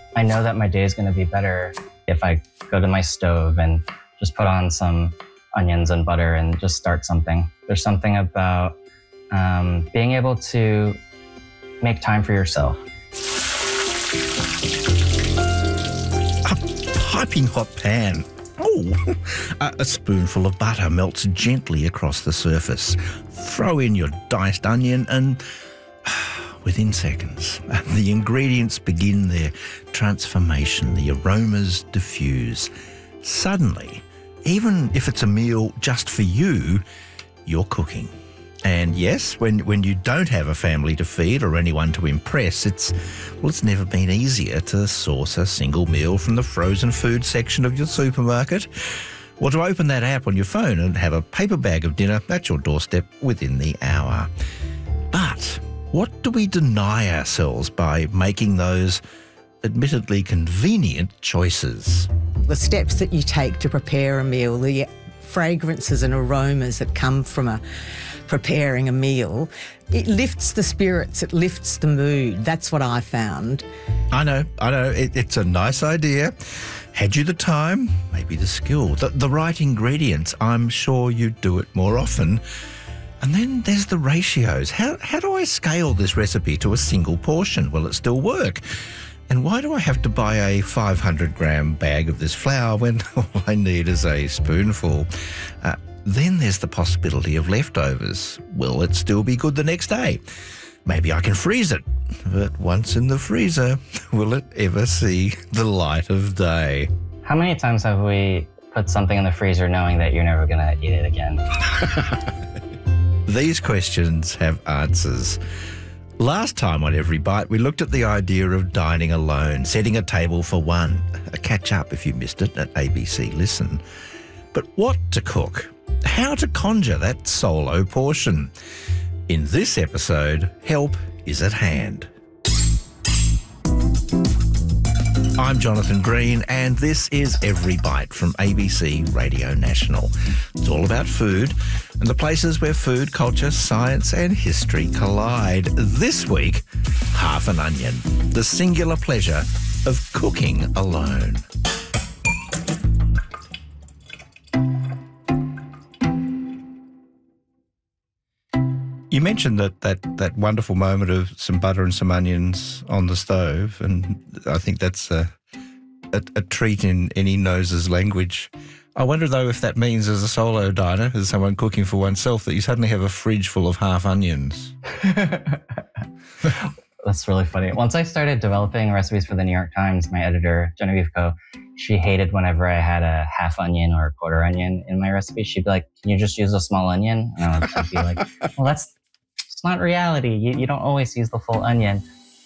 I know that my day is going to be better if I go to my stove and just put on some onions and butter and just start something. There's something about being able to make time for yourself. A piping hot pan. Oh, a spoonful of butter melts gently across the surface. Throw in your diced onion and within seconds, the ingredients begin their transformation. The aromas diffuse. Suddenly, even if it's a meal just for you, you're cooking. And yes, when you don't have a family to feed or anyone to impress, it's never been easier to source a single meal from the frozen food section of your supermarket, or to open that app on your phone and have a paper bag of dinner at your doorstep within the hour. But what do we deny ourselves by making those admittedly convenient choices? The steps that you take to prepare a meal, the fragrances and aromas that come from preparing a meal, it lifts the spirits, it lifts the mood. That's what I found. I know. It's a nice idea. Had you the time, maybe the skill, the right ingredients, I'm sure you'd do it more often. And then there's the ratios. How do I scale this recipe to a single portion? Will it still work? And why do I have to buy a 500-gram bag of this flour when all I need is a spoonful? Then there's the possibility of leftovers. Will it still be good the next day? Maybe I can freeze it. But once in the freezer, will it ever see the light of day? How many times have we put something in the freezer knowing that you're never going to eat it again? These questions have answers. Last time on Every Bite, we looked at the idea of dining alone, setting a table for one. Catch up if you missed it at ABC Listen. But what to cook? How to conjure that solo portion? In this episode, help is at hand. I'm Jonathan Green, and this is Every Bite from ABC Radio National. It's all about food and the places where food, culture, science and history collide. This week, half an onion, the singular pleasure of cooking alone. You mentioned that wonderful moment of some butter and some onions on the stove, and I think that's a treat in any nose's language. I wonder, though, if that means as a solo diner, as someone cooking for oneself, that you suddenly have a fridge full of half onions. That's really funny. Once I started developing recipes for the New York Times, my editor, Genevieve Coe, she hated whenever I had a half onion or a quarter onion in my recipe. She'd be like, "Can you just use a small onion?" And I'd be like, "Well, it's not reality. You don't always use the full onion."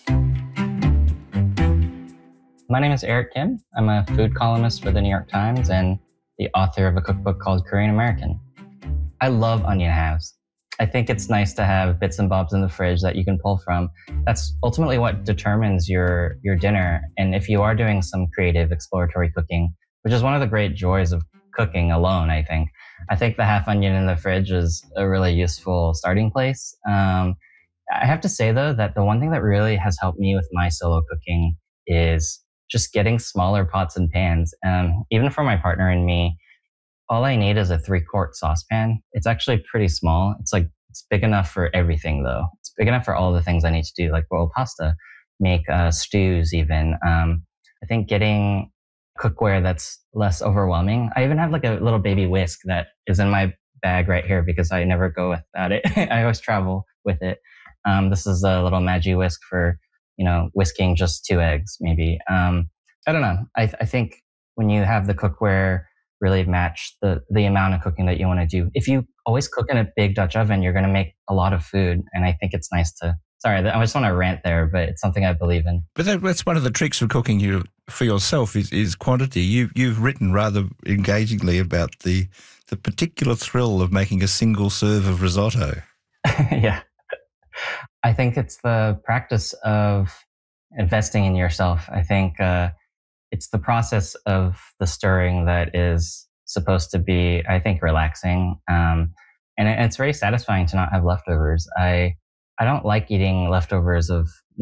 My name is Eric Kim. I'm a food columnist for the New York Times and the author of a cookbook called Korean American. I love onion halves. I think it's nice to have bits and bobs in the fridge that you can pull from. That's ultimately what determines your dinner. And if you are doing some creative exploratory cooking, which is one of the great joys of cooking alone, I think the half onion in the fridge is a really useful starting place. I have to say, though, that the one thing that really has helped me with my solo cooking is just getting smaller pots and pans. Even for my partner and me, all I need is a 3-quart saucepan. It's actually pretty small. It's big enough for everything, though. It's big enough for all the things I need to do, like boil pasta, make stews even. I think getting cookware that's less overwhelming. I even have like a little baby whisk that is in my bag right here because I never go without it. I always travel with it. This is a little Magi whisk for, whisking just 2 eggs, maybe. I don't know. I think when you have the cookware really match the amount of cooking that you want to do. If you always cook in a big Dutch oven, you're going to make a lot of food. And I think it's nice to, sorry, I just want to rant there, but it's something I believe in. But that's one of the tricks of cooking for yourself is quantity. You've written rather engagingly about the particular thrill of making a single serve of risotto. Yeah. I think it's the practice of investing in yourself. I think it's the process of the stirring that is supposed to be, I think, relaxing. And it's very satisfying to not have leftovers. I don't like eating leftovers of